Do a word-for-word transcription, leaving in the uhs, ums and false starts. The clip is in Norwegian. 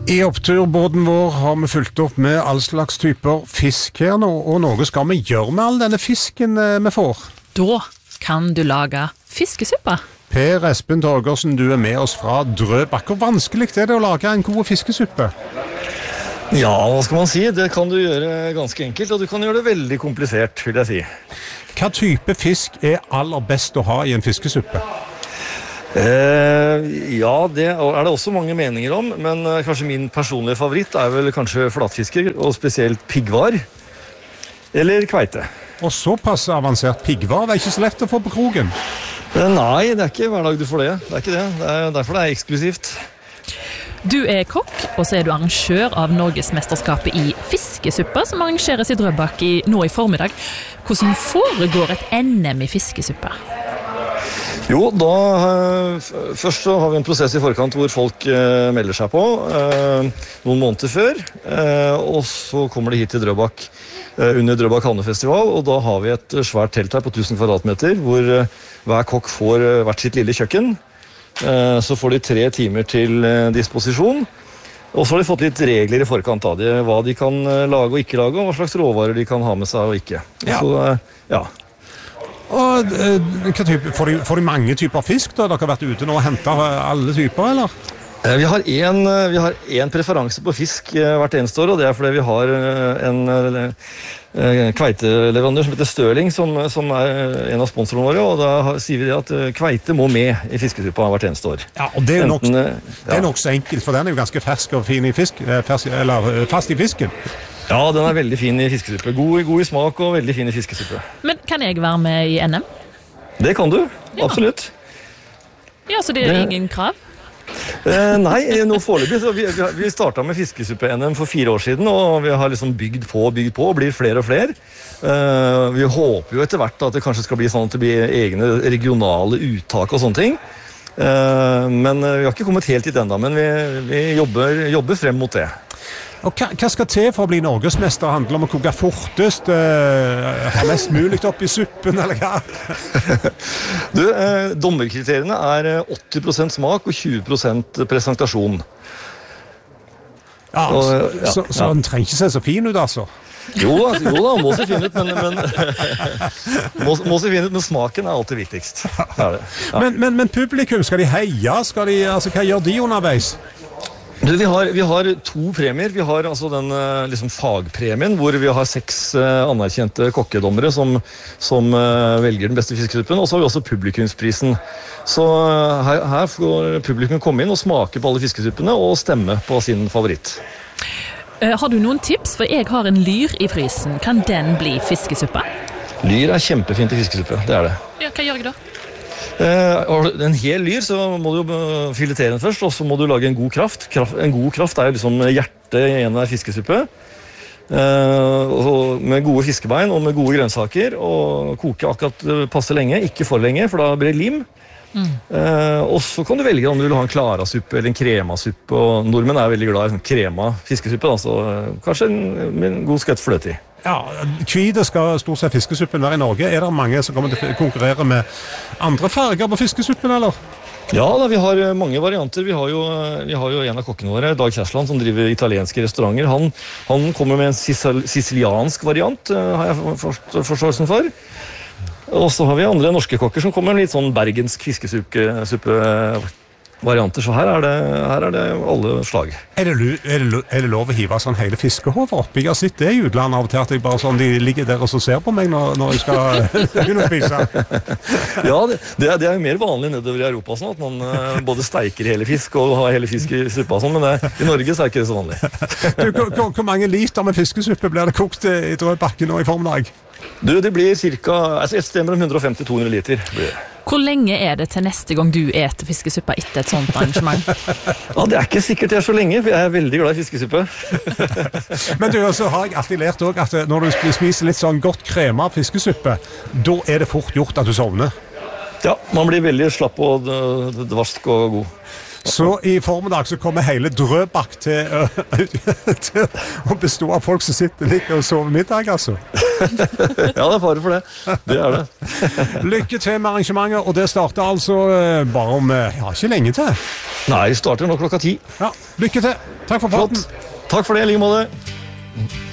I oppturbåten vår har vi fulgt opp med all slags typer fisk her nå, og noe skal vi gjøre med all denne fisken vi får. Da kan du lage fiskesuppa. Per Espen Torgersen, du er med oss fra Drøbak. Hvor vanskelig er det å lage en god fiskesuppe? Ja, hva skal man si? Det kan du gjøre ganske enkelt, og du kan gjøre det veldig komplisert, vil jeg si. Hva type fisk er aller best å ha i en fiskesuppe? Eh, ja, det er det også mange meninger om, men eh, kanskje min personlige favoritt er vel kanskje flatfisker, og spesielt piggvar, eller kveite. Og såpass avansert piggvar, det er ikke så lett å få på krogen. Eh, nei, det er ikke hver dag du får det. Det er ikke det. Det er derfor det er eksklusivt. Du er kokk, og så er du arrangør av Norgesmesterskapet i fiskesuppa, som arrangeres i Drøbak i, nå i formiddag. Hvordan foregår et N M i fiskesuppa? Jo, da uh, først så har vi en prosess i forkant hvor folk uh, melder seg på uh, noen måneder før, uh, og så kommer de hit til Drøbak uh, under Drøbak Havnefestival, og da har vi et svært telt her på tusen kvadratmeter, hvor uh, hver kokk får uh, hvert sitt lille kjøkken. Uh, så får de tre timer til uh, disposisjon, og så har de fått litt regler i forkant av det, hva de kan uh, lage og ikke lage, og hva slags råvarer de kan ha med seg og ikke. Ja. Så, uh, ja. Og eh, hva type, får, de, får de mange typer fisk da? Dere har vært ute nå og hentet alle typer, eller? Eh, vi har en, vi har en preferanse på fisk eh, hvert eneste år, og det er fordi vi har eh, en eh, kveiteleverandør som heter Stirling, som, som er en av sponsorene våre, og da har, sier vi det at eh, kveite må med i fiskesuppa hvert eneste år. Ja, og det er jo nok, Enten, eh, det er ja. nok så enkelt, for den er jo ganske fersk og fin i fisk, eh, fersk, eller eh, fast i fisken. Ja, den er veldig fin i fiskesuppe. God, god i smak og veldig fin i fiskesuppe. Men kan jeg være med i N M? Det kan du, Ja. absolutt. Ja, så det er Det- ingen krav? Eh, nei, nå foreløpig så vi, vi, vi startet med fiskesuppe-N M for fire år siden, og vi har liksom bygd på og bygd på, og blir flere og flere. Eh, vi håper jo etter hvert at det kanskje skal bli sånn at det blir egne regionale uttak og sånne ting. Eh, men vi har ikke kommet helt dit enda, men vi, vi jobber, jobber frem mot det. Og hva, hva skal til for å bli norgesmester? Handler om å koke fortest, eh, ha mest mulig opp i suppen, eller hva? Du, eh, dommerkriteriene er eh, åtti prosent smak og tjue prosent presentasjon. Ja, Og, så, ja, så, så ja. den trenger ikke se så fin ut, altså. Jo, altså, jo da, må se fin ut, men, men må, må se fin ut, men smaken er alltid viktigst. Det er det. Ja. Men, men, men publikum, skal de heie? Skal de, altså, hva gjør de underveis? Du, vi, har, vi har to premier. Vi har altså den eh, liksom fagpremien, hvor vi har seks eh, anerkjente kokkedommere som, som eh, velger den beste fiskesuppen, og så har vi også publikumsprisen. Så eh, her, her får publikum komme inn og smake på alle fiskesuppene og stemme på sin favoritt. Eh, Har du noen tips? For jeg har en lyr i frysen. Kan den bli fiskesuppa? Lyr er kjempefint i fiskesuppe, det er det. Ja, hva gjør jeg da? Eh, har du en hel lyr, så må du jo eh, filetere den først, og så må du lage en god kraft. kraft en god kraft er jo liksom hjertet i en av fiskesuppe. Eh, og med gode fiskebein og med gode grønnsaker, og koke akkurat eh, passe lenge, ikke for lenge, for da blir det lim. Mm. Eh, og så kan du velge om du vil ha en klarasuppe eller en kremasuppe, og nordmenn er veldig glad i sånn krema fiskesuppe, da, så eh, kanskje en, med en god skvett fløte i. Ja, hvite skal stort sett fiskesuppen være i Norge. Er det mange som kommer til å konkurrere med andre farger på fiskesuppen, eller? Ja, da, vi har mange varianter. Vi har jo, vi har jo en av kokkene våre, Dag Kjærsland, som driver italienske restauranter. Han, han kommer med en sicil- siciliansk variant, eh, har jeg forst- forståelsen for. Og så har vi andre norske kokker som kommer med litt sånn bergensk fiskesuppe-varianter. Så her er, det, her er det alle slag. Er det, lu- er, det, lu- er det lov å hive sånn hele fiskehover opp? Jeg har sett det i utlandet av og til, at jeg bare sånn, de ligger der og så ser på meg når, når jeg skal begynne å spise. Ja, det, det, er, det er jo mer vanlig nedover i Europa, sånn at man eh, både steiker hele fisk og har hele fisk i suppa, sånn, men det, i Norge så er ikke det så vanlig. Du, hvor, hvor- hvor mange liter med fiskesuppe blir det kokt i Drøbak nå i formiddag? Du, det blir cirka, altså et sted mellom hundre og femti til to hundre liter. Blir det. Hvor lenge er det til neste gang du eter fiskesuppa etter et sånt arrangement? Ja, det er ikke sikkert det er så lenge, for jeg er veldig glad i fiskesuppe. Men du, så har jeg alltid lært også at når du spiser litt sånn godt krema fiskesuppe, da er det fort gjort at du sovner. Ja, man blir veldig slapp og d- d- dvask og god. Så i formiddag så kommer hele Drøbak til, uh, til å bestå av folk som sitter litt og sover middag, altså. Ja, det er fare for det. Det er det. Lykke til med arrangementet, og det starter altså uh, bare om, uh, ja, ikke lenge til. Nei, starter nå klokka ti. Ja, lykke til. Takk for praten. Flott. Takk for det, i like måte.